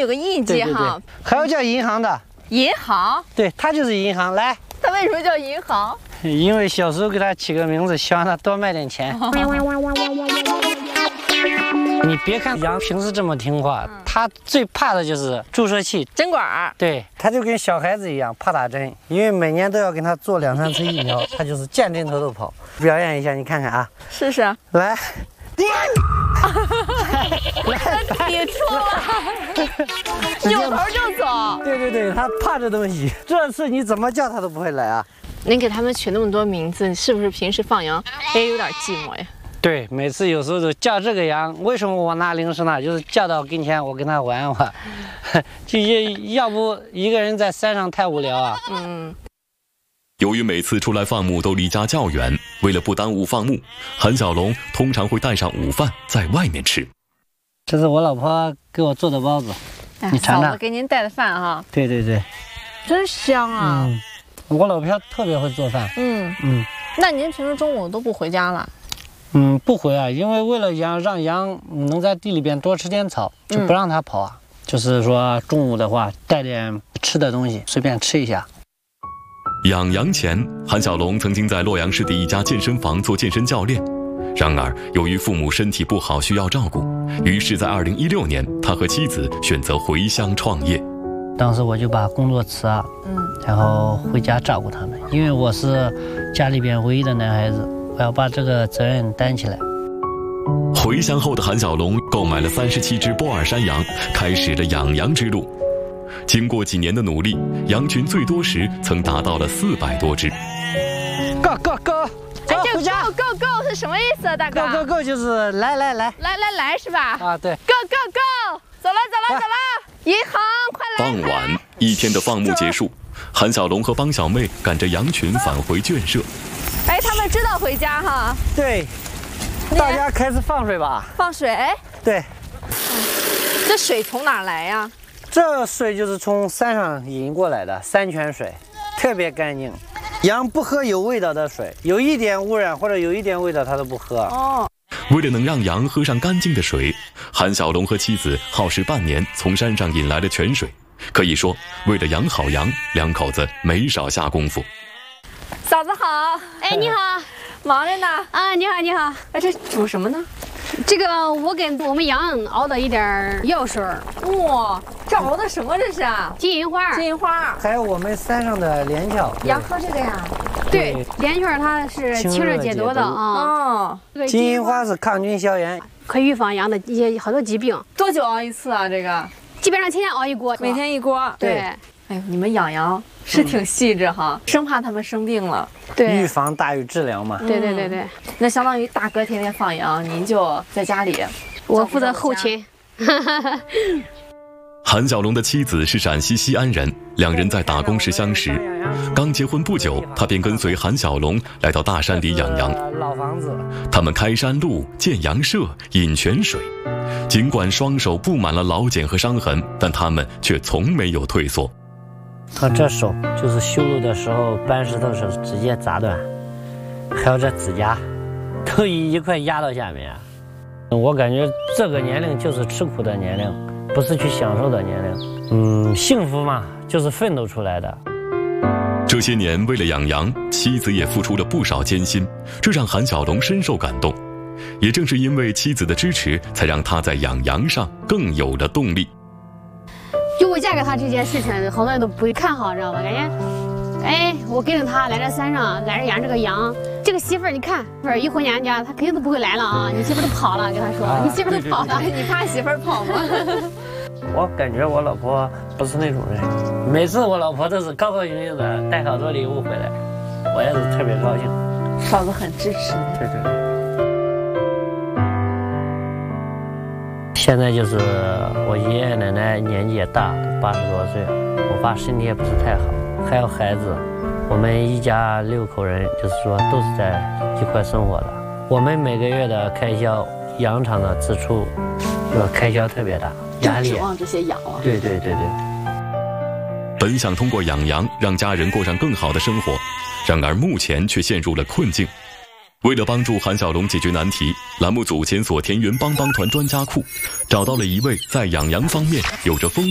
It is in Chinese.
有个艺伎哈。 对，还有叫银行的。 银行？ 对，它就是银行。来， 它为什么叫银行？ 因为小时候给它起个名字，希望它多卖点钱。你别看羊平时这么听话，它最怕的就是注射器、 针管。对， 它就跟小孩子一样，怕打针，因为每年都要给它做2、3次疫苗，它就是见针头都跑。表演一下，你看看啊， 试试。 来， 抵触了，扭头就走。 对，它怕这东西，这次你怎么叫它都不会来啊。 您给他们取那么多名字，是不是平时放羊也有点寂寞呀？ 对，每次有时候都叫这个羊，为什么我拿零食呢？就是叫到跟前，我跟他玩玩，就要不一个人在山上太无聊啊。 由于每次出来放牧都离家较远，为了不耽误放牧，韩小龙通常会带上午饭在外面吃。 这是我老婆给我做的包子，你尝尝。 嫂子给您带的饭哈。 对， 真香啊。 我老婆特别会做饭。 那您平时中午都不回家了？ 不回啊，因为为了让羊能在地里边多吃点草，就不让它跑啊。就是说中午的话，带点吃的东西，随便吃一下。 养羊前，韩小龙曾经在洛阳市的一家健身房做健身教练。然而，由于父母身体不好，需要照顾，于是，在2016年，他和妻子选择回乡创业。 当时我就把工作辞了，然后回家照顾他们，因为我是家里边唯一的男孩子。我要把这个责任担起来。 回乡后的韩小龙购买了37只波尔山羊，开始了养羊之路。经过几年的努力，羊群最多时曾达到了400多只。 Go！ 哎，这个 go 是什么意思啊，大哥 ？go 就是来是吧？ 啊，对。 Go！ 走了！银行，快来！ 傍晚，一天的放牧结束，韩小龙和帮小妹赶着羊群返回圈舍。 哎，他们知道回家哈？ 对，大家开始放水吧。 放水？ 对。 这水从哪来呀？ 这水就是从山上引过来的山泉水，特别干净。羊不喝有味道的水，有一点污染或者有一点味道，它都不喝。 为了能让羊喝上干净的水，韩小龙和妻子耗时半年从山上引来了泉水。可以说，为了养好羊，两口子没少下功夫。 嫂子好， 哎，你好， 忙着呢啊，你好， 哎，这煮什么呢？ 这个我给我们羊熬的一点药水。 哇，这熬的什么这是啊？ 金银花， 还有我们山上的连翘。 羊喝这个呀？ 对，连翘它是清热解毒的啊。 金银花是抗菌消炎， 可以预防羊的一些好多疾病。 多久熬一次啊？这个基本上天天熬一锅， 每天一锅。 对。 哎呦，你们养羊是挺细致哈，生怕他们生病了。 对， 预防大于治疗嘛。 对。 那相当于大哥天天放羊，您就在家里， 我负责后勤。 韩小龙的妻子是陕西西安人，两人在打工时相识。刚结婚不久，他便跟随韩小龙来到大山里养羊。 老房子， 他们开山路、建羊舍、引泉水。尽管双手布满了老茧和伤痕，但他们却从没有退缩。 他这手就是修路的时候搬石头的时候直接砸断，还有这指甲都一块压到下面。我感觉这个年龄就是吃苦的年龄，不是去享受的年龄。幸福嘛，就是奋斗出来的。 这些年为了养羊，妻子也付出了不少艰辛，这让韩小龙深受感动。也正是因为妻子的支持，才让他在养羊上更有了动力。 就我嫁给他这件事情，好多人都不会看好，知道吧？感觉，哎，我跟着他来这山上，来这养这个羊。这个媳妇儿，你看，一回娘家，他肯定都不会来了啊！你媳妇儿都跑了，跟他说，你媳妇儿都跑了， 你怕媳妇儿跑吗？ 我感觉我老婆不是那种人，每次我老婆都是高高兴兴的带好多礼物回来，我也是特别高兴。 嫂子很支持。 对。现在就是我爷爷奶奶年纪也大，都80多岁了，我爸身体也不是太好，还有孩子，我们一家6口人，就是说都是在一块生活的。我们每个月的开销，羊场的支出，开销特别大，压力。 指望这些羊了。 对。 本想通过养羊让家人过上更好的生活，然而目前却陷入了困境。为了帮助韩小龙解决难题，栏目组检索田园帮帮团专家库，找到了一位在养羊方面有着丰